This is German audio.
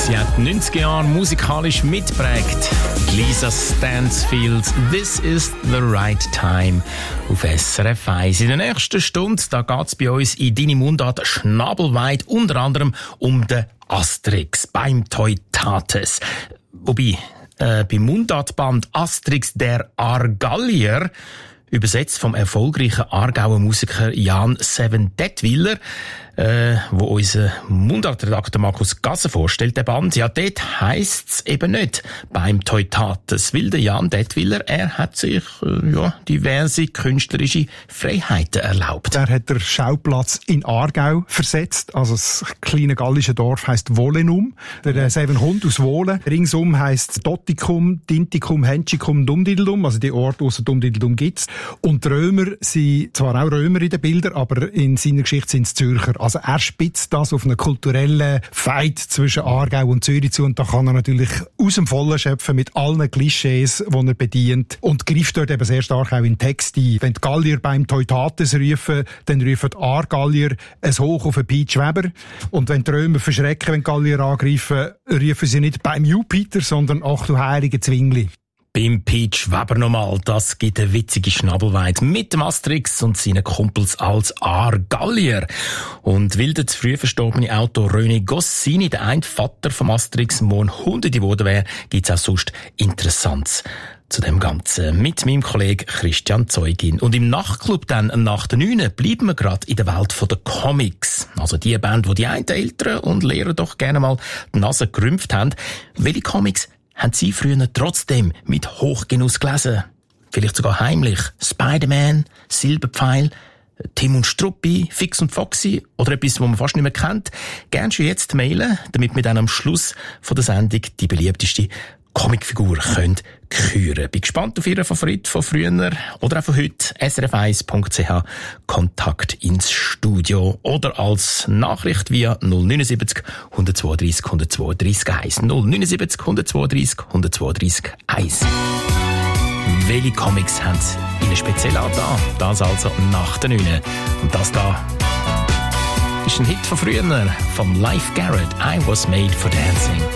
Sie hat 90 Jahre musikalisch mitgeprägt. Lisa Stansfield, «This is the right time» auf SRF 1. In der nächsten Stunde geht es bei uns in «Deine Mundart» schnabelweit unter anderem um den Asterix beim Teutates. Wobei, beim Mundartband «Asterix der Argallier», übersetzt vom erfolgreichen Aargauer Musiker Jan Seven Detwiller, wo unser Mundartredakteur Markus Gasser vorstellt, der Band. Ja, dort heisst's eben nicht beim Teutates, weil der Jan Detwiller, er hat sich diverse künstlerische Freiheiten erlaubt. Er hat den Schauplatz in Aargau versetzt, also das kleine gallische Dorf heisst Wohlenum. Der Seven Hund aus Wohlen. Ringsum heisst Dottikum, Dintikum, Henschicum, Dumdideldum, also die Orte ausser Dumdideldum gibt's. Und die Römer sind zwar auch Römer in den Bildern, aber in seiner Geschichte sind es Zürcher. Also er spitzt das auf einen kulturellen Fight zwischen Aargau und Zürich zu, und da kann er natürlich aus dem Vollen schöpfen mit allen Klischees, die er bedient, und greift dort eben sehr stark auch in den Text ein. Wenn die Gallier beim Teutates rufen, dann rufen die Aargallier ein Hoch auf den Piet Weber, und wenn die Römer verschrecken, wenn die Gallier angreifen, rufen sie nicht beim Jupiter, sondern «Ach du heilige Zwingli». Beim Piet Weber nochmal, das gibt eine witzige Schnabelweit mit dem Asterix und seinen Kumpels als Aargallier. Und weil der früh verstorbene Autor René Goscinny, der ein Vater vom Asterix, morgen 100 geworden wäre, gibt's auch sonst Interessantes zu dem Ganzen mit meinem Kollegen Christian Zeugin. Und im Nachtclub dann nach der 9 bleiben wir gerade in der Welt der Comics. Also die Band, wo die einen Eltern und Lehrer doch gerne mal die Nase gerümpft haben. Welche Comics haben Sie früher trotzdem mit Hochgenuss gelesen? Vielleicht sogar heimlich. Spider-Man, Silberpfeil, Tim und Struppi, Fix und Foxy oder etwas, was man fast nicht mehr kennt. Gerne schon jetzt mailen, damit wir dann am Schluss von der Sendung die beliebteste Comicfigur können küren. Bin gespannt auf Ihren Favorit von früher oder auch von heute. srf1.ch Kontakt ins Studio oder als Nachricht via 079 132 132 1. 079 132 132 1. Welche Comics haben Sie Ihnen speziell angetan? Das also nach der 9. Und das da ist ein Hit von früher, von Leif Garrett, «I Was Made for Dancing».